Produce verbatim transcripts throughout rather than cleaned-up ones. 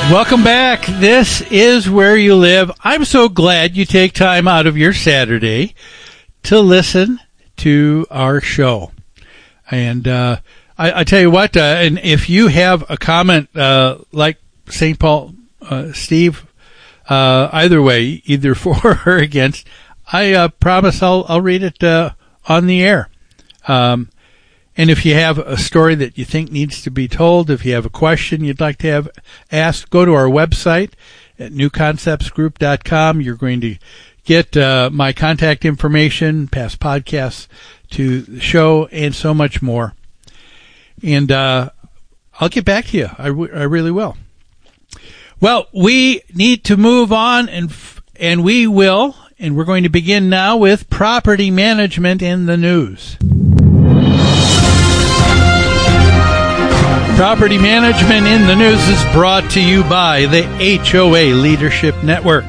Welcome back. This is Where You Live. I'm so glad you take time out of your Saturday to listen to our show. And uh, I, I tell you what, uh, and if you have a comment uh, like Saint Paul uh, Steve, uh, either way, either for or against, I uh, promise I'll, I'll read it uh, on the air. Um, and if you have a story that you think needs to be told, if you have a question you'd like to have asked, go to our website at new concepts group dot com. You're going to get uh, my contact information, past podcasts to the show, and so much more. And uh, I'll get back to you. I, w- I really will. Well, we need to move on, and f- and we will. And we're going to begin now with property management in the news. Property Management in the News is brought to you by the H O A Leadership Network.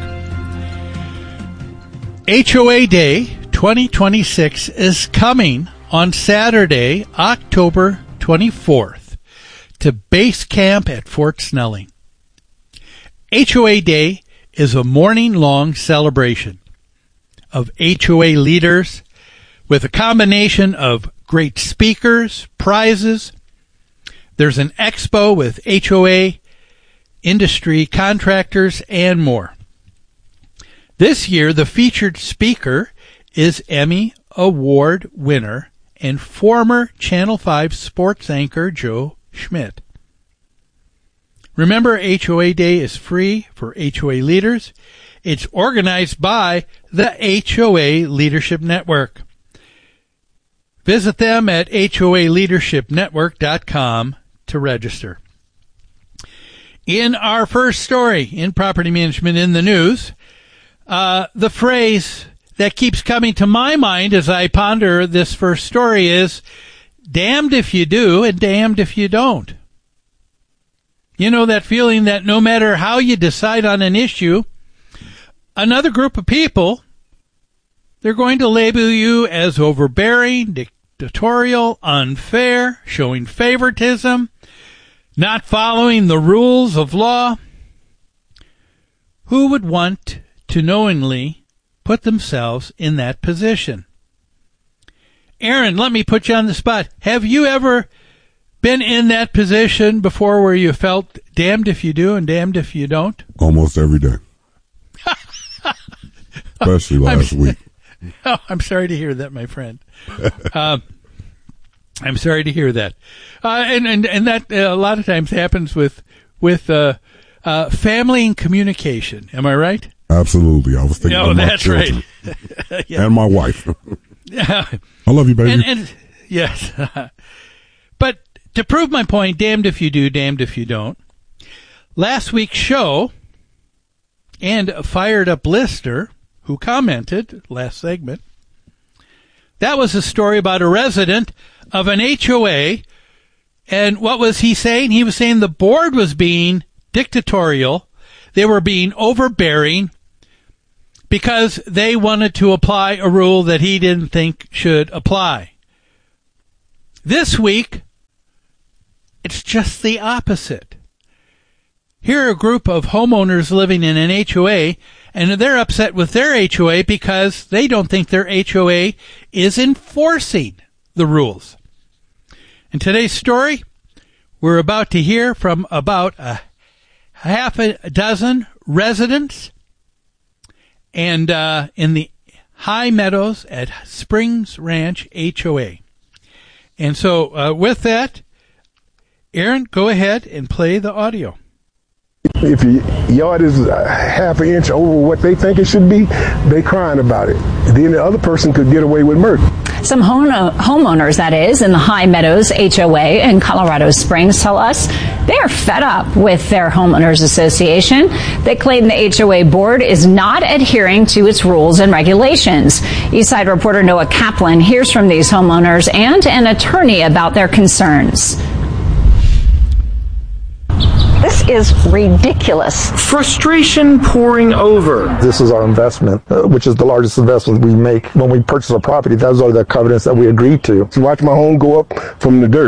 H O A Day twenty twenty-six is coming on Saturday, October twenty-fourth, to base camp at Fort Snelling. H O A Day is a morning-long celebration of H O A leaders with a combination of great speakers, prizes. There's an expo with H O A industry contractors and more. This year, the featured speaker is Emmy Award winner and former Channel five sports anchor Joe Schmidt. Remember, H O A Day is free for H O A leaders. It's organized by the H O A Leadership Network. Visit them at H O A leadership network dot com to register. In our first story in Property Management in the News, uh, the phrase that keeps coming to my mind as I ponder this first story is, damned if you do and damned if you don't. You know, that feeling that no matter how you decide on an issue, another group of people, they're going to label you as overbearing, dictatorial, unfair, showing favoritism, not following the rules of law. Who would want to knowingly put themselves in that position? Aaron, let me put you on the spot. Have you ever been in that position before where you felt damned if you do and damned if you don't? Almost every day. Especially last I'm, week. Oh, I'm sorry to hear that, my friend. um, I'm sorry to hear that. Uh, and, and, and that uh, a lot of times happens with, with, uh, uh, family and communication. Am I right? Absolutely. I was thinking No, of my that's children. right. Yeah. And my wife. Yeah. I love you, baby. And, and yes. But to prove my point, damned if you do, damned if you don't. Last week's show, and a fired up listener who commented last segment, that was a story about a resident of an H O A. And what was he saying? He was saying the board was being dictatorial. They were being overbearing because they wanted to apply a rule that he didn't think should apply. This week, it's just the opposite. Here are a group of homeowners living in an H O A, and they're upset with their H O A because they don't think their H O A is enforcing the rules. In today's story, we're about to hear from about a half a dozen residents and uh, in the High Meadows at Springs Ranch H O A. And so uh, with that, Aaron, go ahead and play the audio. If your yard is a half an inch over what they think it should be, they crying about it. Then the other person could get away with murder. Some home- homeowners, that is, in the High Meadows H O A in Colorado Springs tell us they are fed up with their homeowners association. They claim the H O A board is not adhering to its rules and regulations. Eastside reporter Noah Kaplan hears from these homeowners and an attorney about their concerns. This is ridiculous. Frustration pouring over. This is our investment, uh, which is the largest investment we make when we purchase a property. Those are the covenants that we agreed to. To watch my home go up from the dirt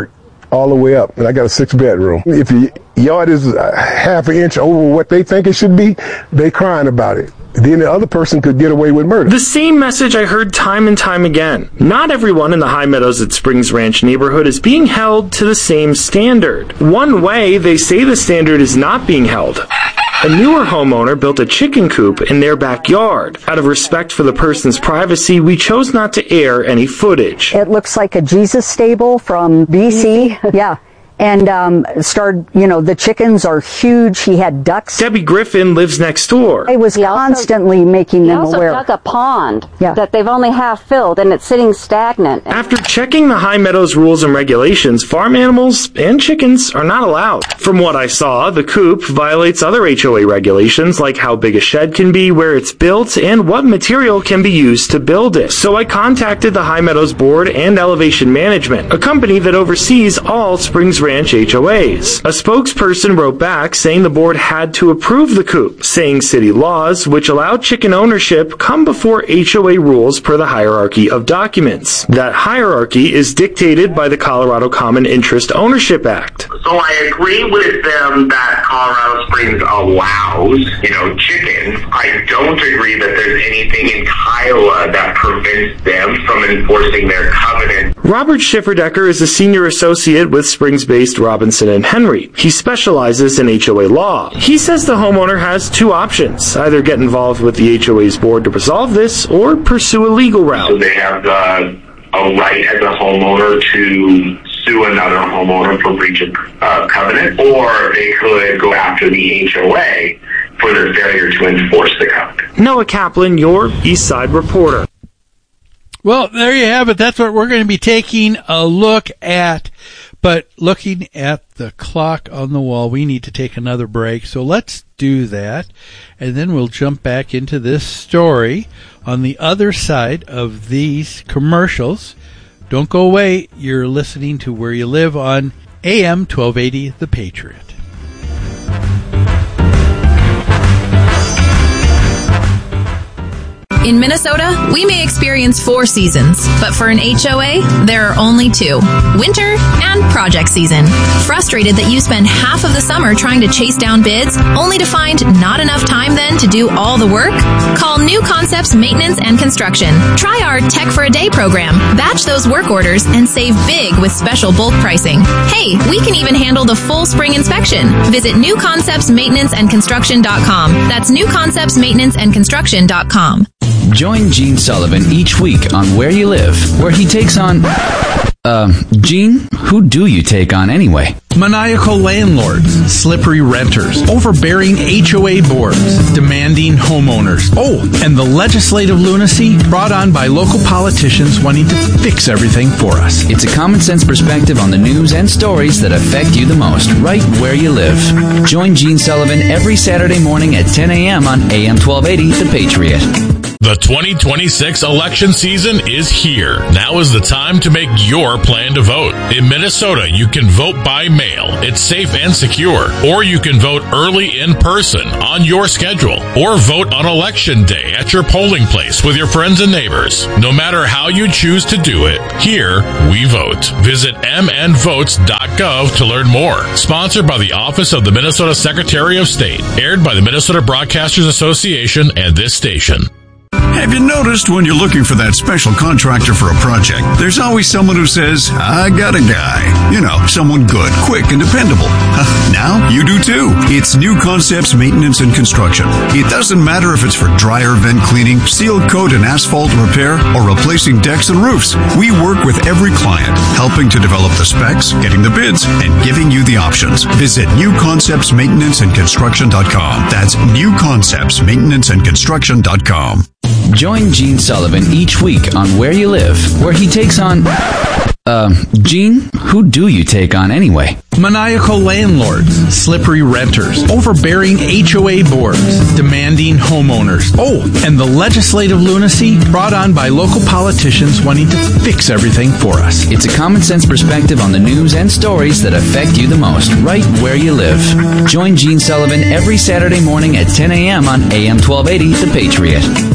all the way up, and I got a six bedroom. If your yard is a half an inch over what they think it should be, they crying about it. Then the other person could get away with murder. The same message I heard time and time again. Not everyone in the High Meadows at Springs Ranch neighborhood is being held to the same standard. One way they say the standard is not being held. A newer homeowner built a chicken coop in their backyard. Out of respect for the person's privacy, we chose not to air any footage. It looks like a Jesus stable from B C. Yeah. And um, started, you know, the chickens are huge. He had ducks. Debbie Griffin lives next door. He was constantly making them also aware. Dug a pond yeah. that they've only half filled, and it's sitting stagnant. After checking the High Meadows rules and regulations, farm animals and chickens are not allowed. From what I saw, the coop violates other H O A regulations, like how big a shed can be, where it's built, and what material can be used to build it. So I contacted the High Meadows Board and Elevation Management, a company that oversees all Springs Ranch H O As. A spokesperson wrote back saying the board had to approve the coop, saying city laws, which allow chicken ownership, come before H O A rules per the hierarchy of documents. That hierarchy is dictated by the Colorado Common Interest Ownership Act. So I agree with them that Colorado Springs allows, you know, chickens. I don't agree that there's anything in Kiowa that prevents them from enforcing their covenant. Robert Schifferdecker is a senior associate with Springs-based Robinson and Henry. He specializes in H O A law. He says the homeowner has two options: either get involved with the H O A's board to resolve this, or pursue a legal route. So they have the, a right as a homeowner to sue another homeowner for breach of uh, covenant, or they could go after the H O A for their failure to enforce the covenant. Noah Kaplan, your East Side reporter. Well, there you have it. That's what we're going to be taking a look at. But looking at the clock on the wall, we need to take another break. So let's do that. And then we'll jump back into this story on the other side of these commercials. Don't go away. You're listening to Where You Live on A M twelve eighty, The Patriot. In Minnesota, we may experience four seasons, but for an H O A, there are only two: winter and project season. Frustrated that you spend half of the summer trying to chase down bids, only to find not enough time then to do all the work? Call New Concepts Maintenance and Construction. Try our Tech for a Day program. Batch those work orders and save big with special bulk pricing. Hey, we can even handle the full spring inspection. Visit new concepts maintenance and construction dot com. That's new concepts maintenance and construction dot com. Join Gene Sullivan each week on Where You Live, where he takes on... Uh, Gene, who do you take on anyway? Maniacal landlords, slippery renters, overbearing H O A boards, demanding homeowners. Oh, and the legislative lunacy brought on by local politicians wanting to fix everything for us. It's a common sense perspective on the news and stories that affect you the most, right where you live. Join Gene Sullivan every Saturday morning at ten a.m. on A M twelve eighty, The Patriot. The twenty twenty-six election season is here. Now is the time to make your plan to vote. In Minnesota, you can vote by mail. It's safe and secure. Or you can vote early in person on your schedule. Or vote on election day at your polling place with your friends and neighbors. No matter how you choose to do it, here we vote. Visit m n votes dot gov to learn more. Sponsored by the Office of the Minnesota Secretary of State. Aired by the Minnesota Broadcasters Association and this station. Have you noticed when you're looking for that special contractor for a project, there's always someone who says, I got a guy. You know, someone good, quick, and dependable. Now you do too. It's New Concepts Maintenance and Construction. It doesn't matter if it's for dryer vent cleaning, seal coat and asphalt repair, or replacing decks and roofs. We work with every client, helping to develop the specs, getting the bids, and giving you the options. Visit new concepts maintenance and construction dot com. That's new concepts maintenance and construction dot com. Join Gene Sullivan each week on Where You Live, where he takes on... Uh, Gene, who do you take on anyway? Maniacal landlords, slippery renters, overbearing H O A boards, demanding homeowners. Oh, and the legislative lunacy brought on by local politicians wanting to fix everything for us. It's a common sense perspective on the news and stories that affect you the most, right where you live. Join Gene Sullivan every Saturday morning at ten a.m. on A M twelve eighty, The Patriot.